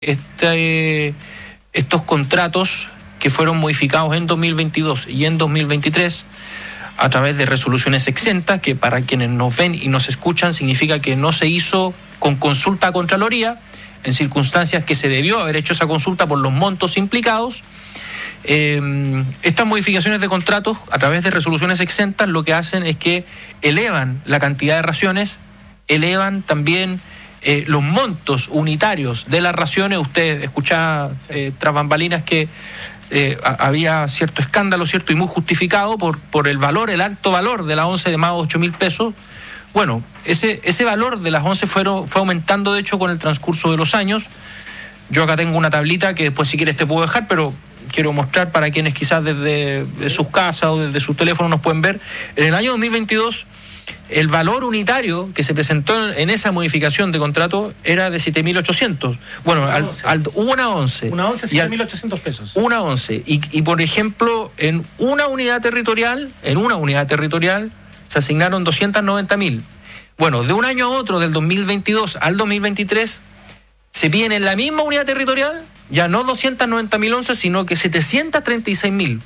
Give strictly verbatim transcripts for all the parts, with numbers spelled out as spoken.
este, estos contratos que fueron modificados en dos mil veintidós y en dos mil veintitrés a través de resoluciones exentas, que para quienes nos ven y nos escuchan significa que no se hizo con consulta a Contraloría, en circunstancias que se debió haber hecho esa consulta por los montos implicados. Eh, estas modificaciones de contratos a través de resoluciones exentas lo que hacen es que elevan la cantidad de raciones, elevan también eh, los montos unitarios de las raciones. Usted escuchaba eh, tras bambalinas que eh, había cierto escándalo, cierto, y muy justificado por, por el valor, el alto valor de las once de más de ocho mil pesos. Bueno, ese, ese valor de las once fueron, fue aumentando de hecho con el transcurso de los años. Yo acá tengo una tablita que después si quieres te puedo dejar, pero quiero mostrar para quienes quizás desde de sus casas o desde sus teléfonos nos pueden ver. En el año dos mil veintidós, el valor unitario que se presentó en esa modificación de contrato era de siete mil ochocientos. Bueno, al, al, una once. Una once, siete mil ochocientos pesos. Una once. Y, y por ejemplo, en una unidad territorial, en una unidad territorial, se asignaron doscientos noventa mil. Bueno, de un año a otro, del dos mil veintidós al dos mil veintitrés, se piden en la misma unidad territorial ya no doscientos noventa mil once, sino que setecientos treinta y seis mil.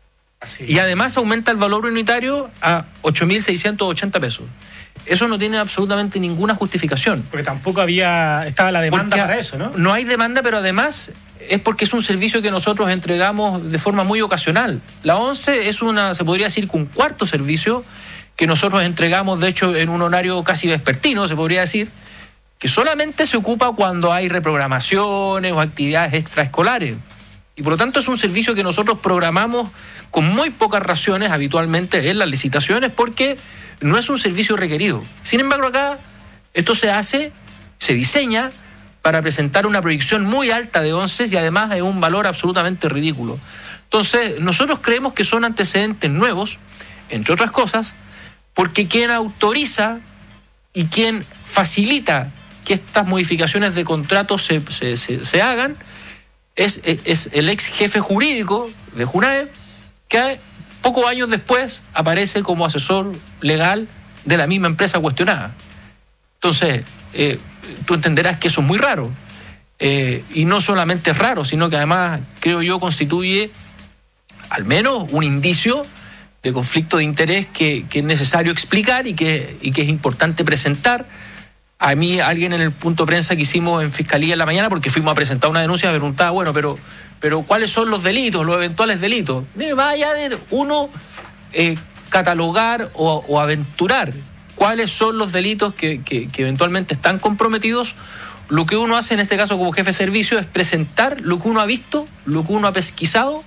Y además aumenta el valor unitario a ocho mil seiscientos ochenta pesos. Eso no tiene absolutamente ninguna justificación. Porque tampoco había estaba la demanda porque para eso, ¿no? No hay demanda, pero además es porque es un servicio que nosotros entregamos de forma muy ocasional. La once es una, se podría decir, que un cuarto servicio que nosotros entregamos, de hecho, en un horario casi vespertino, se podría decir, que solamente se ocupa cuando hay reprogramaciones o actividades extraescolares. Y por lo tanto es un servicio que nosotros programamos con muy pocas raciones habitualmente en las licitaciones porque no es un servicio requerido. Sin embargo, acá esto se hace, se diseña para presentar una proyección muy alta de once y además es un valor absolutamente ridículo. Entonces, nosotros creemos que son antecedentes nuevos, entre otras cosas, porque quien autoriza y quien facilita que estas modificaciones de contratos se, se, se, se hagan es, es el ex jefe jurídico de Junaep, que pocos años después aparece como asesor legal de la misma empresa cuestionada. Entonces, eh, tú entenderás que eso es muy raro. Eh, y no solamente es raro, sino que además, creo yo, constituye al menos un indicio de conflicto de interés que, que es necesario explicar y que, y que es importante presentar. A mí alguien en el punto de prensa que hicimos en Fiscalía en la mañana, porque fuimos a presentar una denuncia, me preguntaba, bueno, pero, pero ¿cuáles son los delitos, los eventuales delitos? Mire, más allá de uno eh, catalogar o, o aventurar cuáles son los delitos que, que, que eventualmente están comprometidos, lo que uno hace en este caso como jefe de servicio es presentar lo que uno ha visto, lo que uno ha pesquisado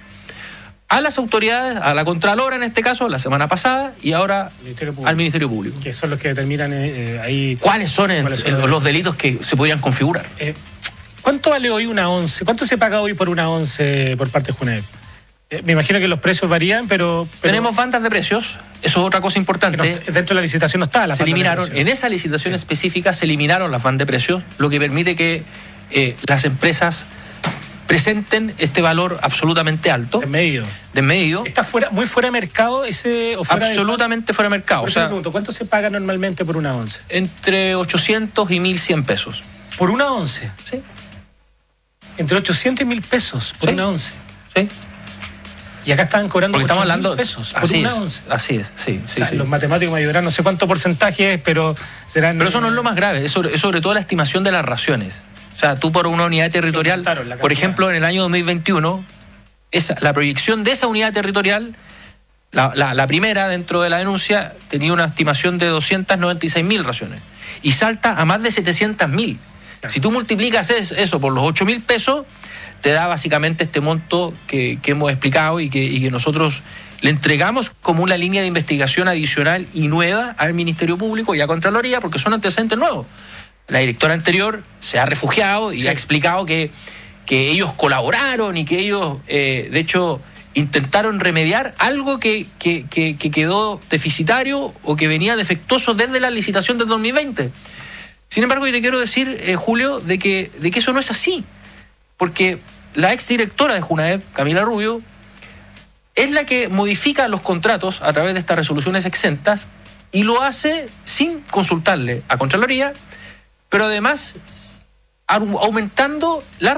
a las autoridades, a la Contralora en este caso, la semana pasada, y ahora Ministerio al Ministerio Público. Que son los que determinan eh, ahí... ¿Cuáles son, ¿cuáles son en, los delitos que se podrían configurar? Eh, ¿Cuánto vale hoy una once? ¿Cuánto se paga hoy por una once por parte de Junaep? Eh, me imagino que los precios varían, pero, pero... Tenemos bandas de precios, eso es otra cosa importante. No, dentro de la licitación no está la Se eliminaron, en esa licitación sí. específica se eliminaron las bandas de precios, lo que permite que eh, las empresas presenten este valor absolutamente alto. Desmedido. Desmedido. ¿Está fuera, muy fuera de mercado ese? O fuera absolutamente de... fuera de mercado. O sea, pregunto, ¿cuánto se paga normalmente por una once? Entre ochocientos y mil cien pesos. ¿Por una once? Sí. Entre ochocientos y mil pesos por sí. una once. Sí. Y acá estaban cobrando Porque estamos hablando pesos por así una es, once. Así es, sí. sí, o sea, sí. Los matemáticos me ayudarán, no sé cuánto porcentaje es, pero serán... Pero eso no es lo más grave, es sobre, es sobre todo la estimación de las raciones. O sea, tú por una unidad territorial, por ejemplo, en el año dos mil veintiuno, esa, la proyección de esa unidad territorial, la, la, la primera dentro de la denuncia, tenía una estimación de doscientos noventa y seis mil raciones. Y salta a más de setecientos mil. Claro. Si tú multiplicas eso por los ocho mil pesos, te da básicamente este monto que, que hemos explicado y que, y que nosotros le entregamos como una línea de investigación adicional y nueva al Ministerio Público y a Contraloría, porque son antecedentes nuevos. La directora anterior se ha refugiado y sí. ha explicado que, que ellos colaboraron y que ellos, eh, de hecho, intentaron remediar algo que, que, que, que quedó deficitario o que venía defectuoso desde la licitación del dos mil veinte. Sin embargo, yo te quiero decir, eh, Julio, de que, de que eso no es así. Porque la exdirectora de Junaep, Camila Rubio, es la que modifica los contratos a través de estas resoluciones exentas y lo hace sin consultarle a Contraloría, pero además aumentando la